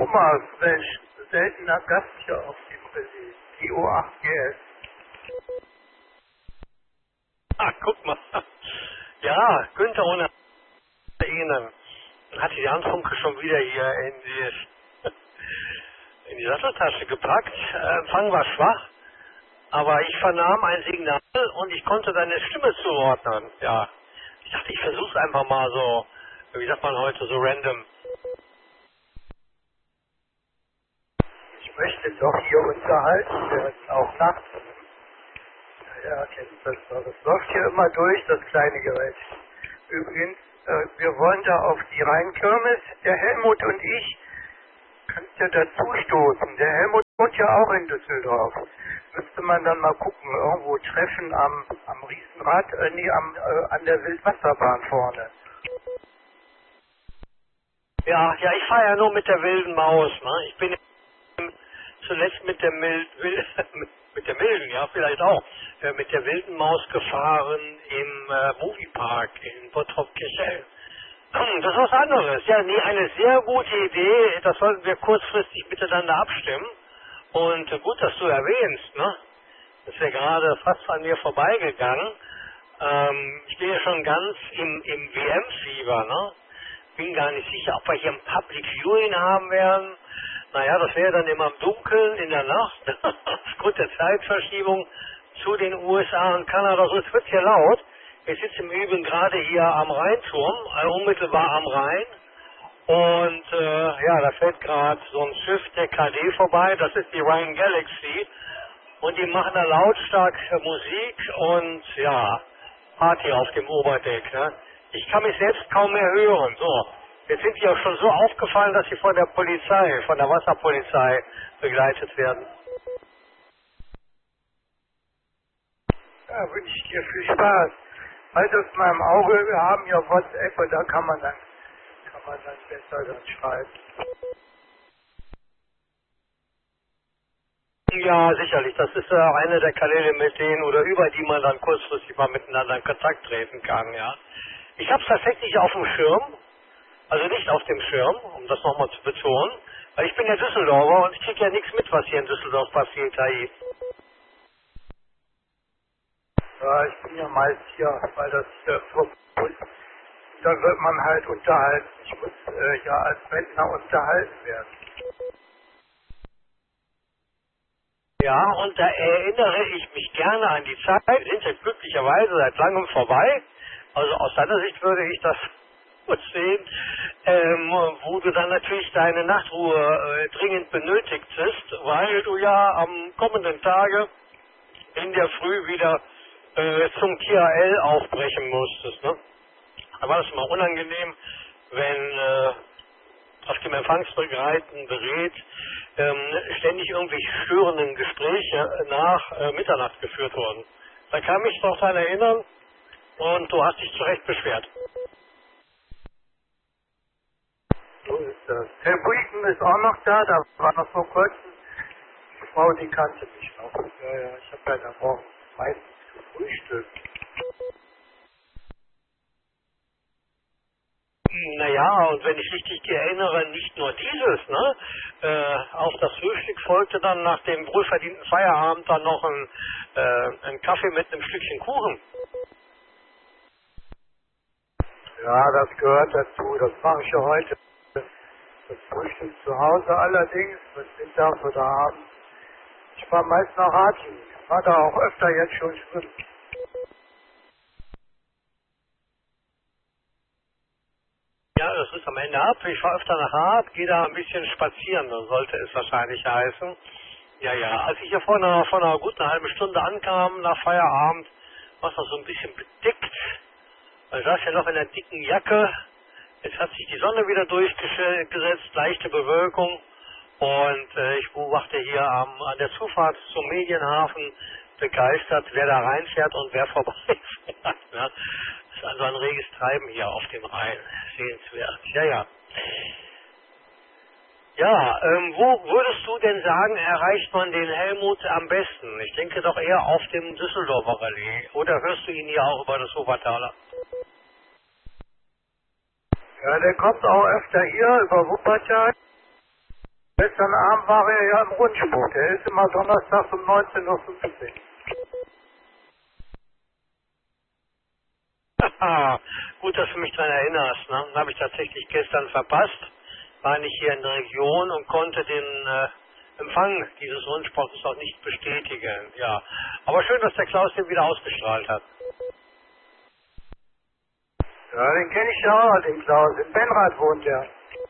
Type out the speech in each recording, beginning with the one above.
Thomas, welch seltener Gast hier auf dem Relais. GO8GS. Ah, guck mal. Ja, Günther ohne Ihnen. Hat die Handfunke schon wieder hier in die Satteltasche gepackt. Empfang war schwach, aber ich vernahm ein Signal und ich konnte deine Stimme zuordnen. Ja, ich dachte, ich versuch's einfach mal so, wie sagt man heute, so random. Ich möchte doch hier unterhalten werden, auch nachts. Ja, kennst das doch. Das läuft hier immer durch, das kleine Gerät. Übrigens, wir wollen da auf die Rheinkirmes, der Helmut und ich, kannst ja dazu stoßen. Der Helmut wohnt ja auch in Düsseldorf. Müsste man dann mal gucken, irgendwo treffen am Riesenrad, an der Wildwasserbahn vorne. Ja, ich fahre ja nur mit der wilden Maus, ne? Ich bin zuletzt mit der mit der milden, ja, vielleicht auch, mit der wilden Maus gefahren im Moviepark in Bottrop-Kirchhell. Das ist was anderes. Ja, nee, eine sehr gute Idee. Das sollten wir kurzfristig miteinander abstimmen. Und gut, dass du erwähnst, ne? Das ist ja gerade fast an mir vorbeigegangen. Ich bin ja schon ganz im WM-Fieber, ne? Bin gar nicht sicher, ob wir hier ein Public Viewing haben werden. Naja, das wäre dann immer im Dunkeln, in der Nacht, aufgrund der Zeitverschiebung zu den USA und Kanada. So, es wird hier laut. Ich sitze im Übrigen gerade hier am Rheinturm, unmittelbar am Rhein. Und ja, da fährt gerade so ein Schiff der KD vorbei. Das ist die Rhine Galaxy. Und die machen da lautstark Musik und ja, Party auf dem Oberdeck. Ne? Ich kann mich selbst kaum mehr hören. So, jetzt sind die auch schon so aufgefallen, dass sie von der Polizei, von der Wasserpolizei begleitet werden. Ja, wünsche ich dir viel Spaß. Halt das mal im Auge, wir haben ja WhatsApp und da kann man dann besser dann schreiben. Ja, sicherlich. Das ist auch eine der Kanäle, mit denen oder über die man dann kurzfristig mal miteinander in Kontakt treten kann, ja. Ich habe es tatsächlich auf dem Schirm, also nicht auf dem Schirm, um das nochmal zu betonen, weil ich bin ja Düsseldorfer und ich kriege ja nichts mit, was hier in Düsseldorf passiert, Taib. Ja, ich bin ja meist hier, weil das hier Verbot ist. Da wird man halt unterhalten. Ich muss ja als Rentner unterhalten werden. Ja, und da erinnere ich mich gerne an die Zeit, sind ja glücklicherweise seit langem vorbei. Also aus deiner Sicht würde ich das gut sehen, wo du dann natürlich deine Nachtruhe dringend benötigtest, weil du ja am kommenden Tage in der Früh wieder zum THL aufbrechen musstest. Ne? Da war das immer unangenehm, wenn auf dem empfangsbereiten Gerät ständig irgendwelche störenden Gespräche nach Mitternacht geführt wurden. Da kann mich doch daran erinnern und du hast dich zu Recht beschwert. So ist das. Herr Buiken ist auch noch da, da war noch vor kurzem die Frau, die kannte mich noch. Ja, ich habe ja da morgens meistens gefrühstückt. Naja, und wenn ich richtig erinnere, nicht nur dieses, ne? Auf das Frühstück folgte dann nach dem wohlverdienten Feierabend dann noch ein Kaffee mit einem Stückchen Kuchen. Ja, das gehört dazu, das mache ich ja heute. Das Frühstück zu Hause allerdings, mit Mittag oder Abend. Ich fahre meist nach Ratingen. Ich war da auch öfter jetzt schon schwimmen. Ja, das ist am Ende ab. Ich fahre öfter nach Hart, gehe da ein bisschen spazieren, dann sollte es wahrscheinlich heißen. Ja, als ich hier vor einer guten halben Stunde ankam, nach Feierabend, war es noch so ein bisschen bedeckt. Ich saß ja noch in einer dicken Jacke. Jetzt hat sich die Sonne wieder durchgesetzt, leichte Bewölkung. Und ich beobachte hier an der Zufahrt zum Medienhafen begeistert, wer da reinfährt und wer vorbeifährt. Ne? Das ist also ein reges Treiben hier auf dem Rhein. Sehenswert. Ja. Ja, wo würdest du denn sagen, erreicht man den Helmut am besten? Ich denke doch eher auf dem Düsseldorfer Relais. Oder hörst du ihn hier auch über das Wuppertaler? Ja, der kommt auch öfter hier über Wuppertal. Gestern Abend war er ja im Rundsport. Der ist immer donnerstags um 19:15 Uhr. Haha, gut, dass du mich daran erinnerst. Ne? Habe ich tatsächlich gestern verpasst. War nicht hier in der Region und konnte den Empfang dieses Rundsports auch nicht bestätigen. Ja, aber schön, dass der Klaus den wieder ausgestrahlt hat. Ja, den kenne ich ja auch, den Klaus. In Benrath wohnt er.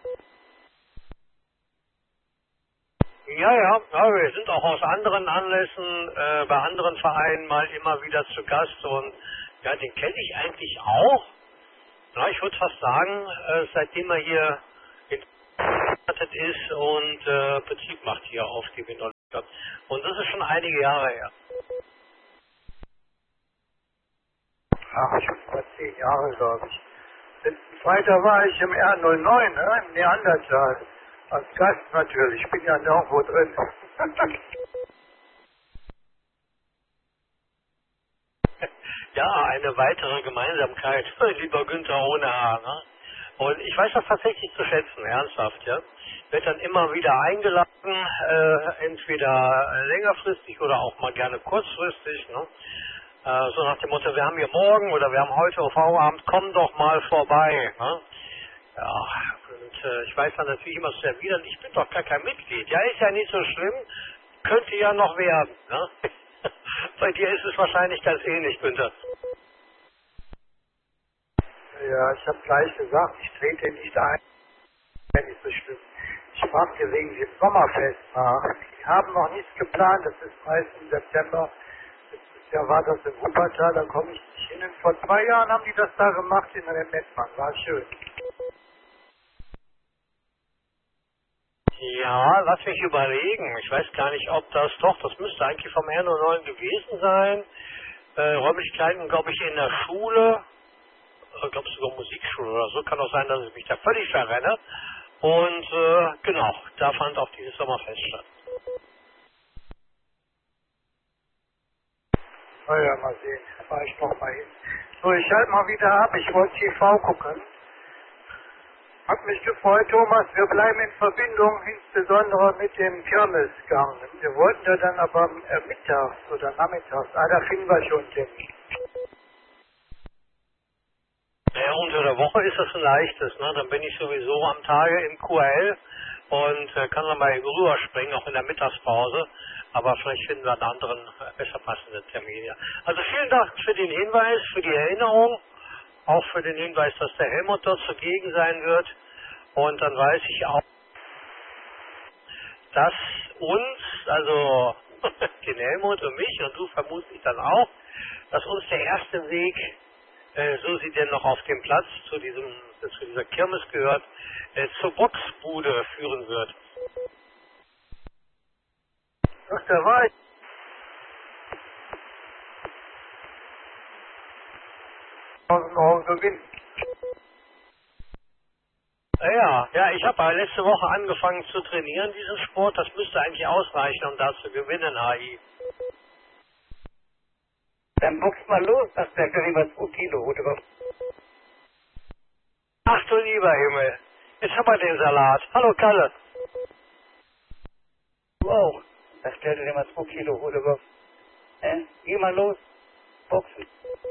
Ja, ja, ja, wir sind auch aus anderen Anlässen, bei anderen Vereinen mal immer wieder zu Gast und ja, den kenne ich eigentlich auch. Ja, ich würde fast sagen, seitdem er hier in ist und Betrieb macht hier auf die Windholz. Und das ist schon einige Jahre her. Ach, schon vor 10 Jahre, glaube ich. Letzten Freitag war ich im R09, ne, im Neandertal. Als Gast natürlich, ich bin ja nirgendwo drin. Ja, eine weitere Gemeinsamkeit, lieber Günther ohne Haar. Ne? Und ich weiß das tatsächlich zu schätzen, ernsthaft. Ja, wird dann immer wieder eingeladen, entweder längerfristig oder auch mal gerne kurzfristig. Ne? So nach dem Motto, wir haben hier morgen oder wir haben heute OV-Abend, komm doch mal vorbei. Ne? Ja, und ich weiß dann natürlich immer zu erwidern, ich bin doch gar kein Mitglied. Ja, ist ja nicht so schlimm, könnte ja noch werden. Ne? Bei dir ist es wahrscheinlich ganz ähnlich, Günther. Ja, ich habe gleich gesagt, ich trete nicht ein. Ja, nicht so schlimm. Ich fragte wegen dem Sommerfest nach. Die haben noch nichts geplant, das ist meist im September. Letztes Jahr war das in Wuppertal, da komme ich nicht hin. Und vor 2 Jahren haben die das da gemacht in Mettmann, war schön. Ja, lass mich überlegen. Ich weiß gar nicht, ob das müsste eigentlich vom R09 gewesen sein. Räumlichkeiten, glaube ich, in der Schule, glaube sogar Musikschule oder so. Kann auch sein, dass ich mich da völlig verrenne. Und genau, da fand auch dieses Sommerfest statt. Na ja, mal sehen, da fahr ich noch mal hin. So, ich halte mal wieder ab, ich wollte TV gucken. Hat mich gefreut, Thomas, wir bleiben in Verbindung, insbesondere mit dem Kirmesgang. Wir wollten ja dann aber mittags oder nachmittags, da finden wir schon einen Termin. Naja, unter der Woche ist das ein leichtes, ne? Dann bin ich sowieso am Tage im QL und kann dann mal rüberspringen, auch in der Mittagspause. Aber vielleicht finden wir einen anderen, besser passenden Termin. Ja. Also vielen Dank für den Hinweis, für die Erinnerung, auch für den Hinweis, dass der Helmut dort zugegen sein wird. Und dann weiß ich auch, dass uns, also den Helmut und mich und du vermutlich dann auch, dass uns der erste Weg, so sie denn noch auf dem Platz zu dieser Kirmes gehört, zur Boxbude führen wird. Ach, da war ich. 1.000 Euro Gewinn. Ja, ich habe letzte Woche angefangen zu trainieren, diesen Sport. Das müsste eigentlich ausreichen, um da zu gewinnen, HI. Dann boxt mal los, sagt der Geriber 2 Kilo, oder? Ach du lieber Himmel, jetzt haben wir den Salat. Hallo Kalle. Du auch. Das stellt dir mal 2 Kilo, oder? Geh mal los, boxen.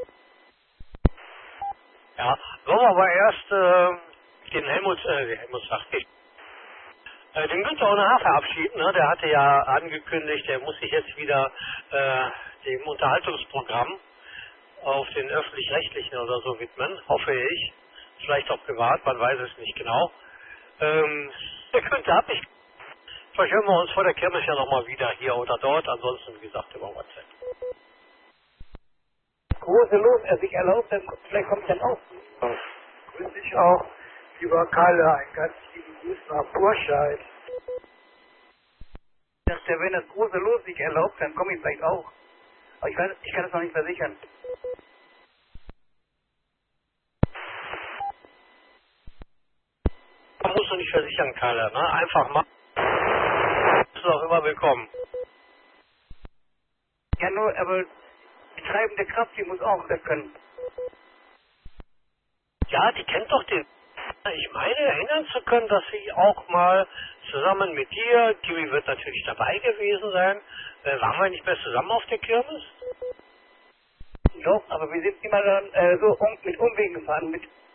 Ja, wollen wir aber erst den Helmut sagt ich, den Günther ohne Haar verabschieden. Ne? Der hatte ja angekündigt, der muss sich jetzt wieder dem Unterhaltungsprogramm auf den öffentlich-rechtlichen oder so widmen, hoffe ich. Vielleicht auch privat, man weiß es nicht genau. Der Günther hat nicht. Vielleicht hören wir uns vor der Kirmes ja nochmal wieder hier oder dort, ansonsten wie gesagt über WhatsApp. Große Los, er sich erlaubt, dann vielleicht kommt dann auch. Grüß dich auch, lieber Kalle, einen ganz lieben Gruß nach Burscheid. Ich dachte, wenn das große Los sich erlaubt, dann komme ich vielleicht auch. Aber ich kann es noch nicht versichern. Man muss doch nicht versichern, Kalle, ne? Einfach mal. Ist auch immer willkommen. Ja, nur, aber die treibende Kraft, die muss auch das können. Ja, die kennt doch den Ich meine, erinnern zu können, dass Sie auch mal zusammen mit dir, Kiwi wird natürlich dabei gewesen sein, waren wir nicht mehr zusammen auf der Kirmes? Doch, aber wir sind immer dann so mit Umwegen gefahren, mit